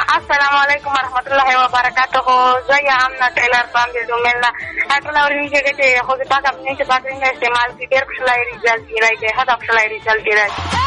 السلام علیکم ورحمت الله وبرکاته. زه یم نه ټیلر پام د دومنه ټول اورینګه چې خو د پاک اپنی چې پاک نه استعمال کی ډیر خوشاله ریزلټ کیږي، هدا خوشاله ریزلټ کیږي.